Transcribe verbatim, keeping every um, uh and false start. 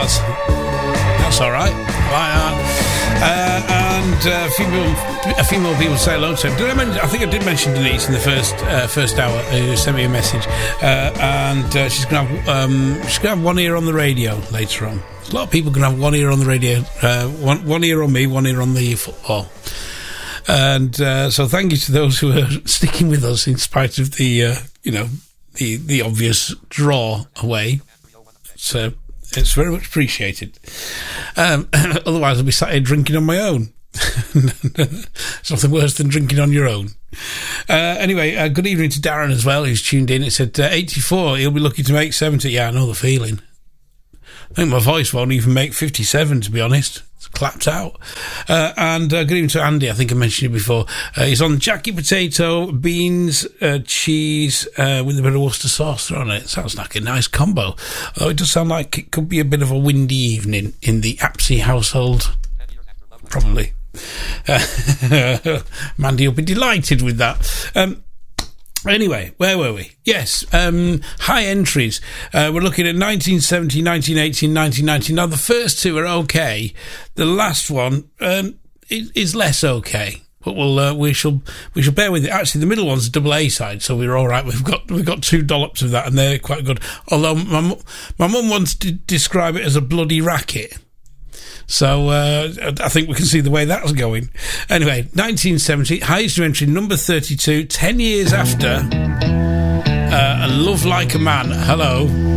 stars. That's all right. Like that. Uh, and uh, a, few people, a few more people say hello to him. Did I, mention, I think I did mention Denise in the first uh, first hour, who sent me a message. Uh, and uh, she's going to have um, she's going to have one ear on the radio later on. A lot of people can have one ear on the radio, uh, one, one ear on me, one ear on the football. And uh, so thank you to those who are sticking with us in spite of the, uh, you know, the the obvious draw away. So it's very much appreciated. Um, otherwise, I'll be sat here drinking on my own. It's nothing worse than drinking on your own. Uh, anyway, uh, good evening to Darren as well, who's tuned in. It said uh, eighty-four, he'll be lucky to make seventy. Yeah, I know the feeling. I think my voice won't even make fifty-seven, to be honest. It's clapped out. Uh, and uh, good evening to Andy. I think I mentioned it before. Uh, he's on Jackie potato, beans, uh, cheese, uh, with a bit of Worcester sauce on it. Sounds like a nice combo. Although it does sound like it could be a bit of a windy evening in the Apsey household. Probably. Uh, Mandy will be delighted with that. Um, Anyway, where were we? Yes, um, high entries. Uh, we're looking at nineteen seventy, nineteen eighty, and nineteen ninety. Now, the first two are okay. The last one um, is, is less okay. But we'll uh, we shall we shall bear with it. Actually, the middle one's a double A side, so we're all right. We've got we've got two dollops of that, and they're quite good. Although my my mum wants to describe it as a bloody racket. So uh, I think we can see the way that's going. Anyway, nineteen seventy, highest entry, number thirty-two, ten years after uh, A Love Like a Man. Hello.